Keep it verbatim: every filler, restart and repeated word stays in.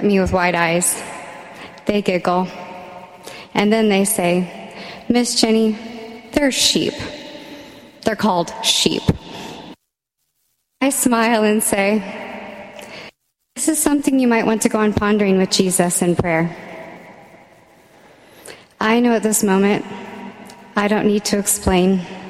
me with wide eyes. They giggle. And then they say, "Miss Jenny, they're sheep. They're called sheep." I smile and say, "This is something you might want to go on pondering with Jesus in prayer." I know at this moment, I don't need to explain.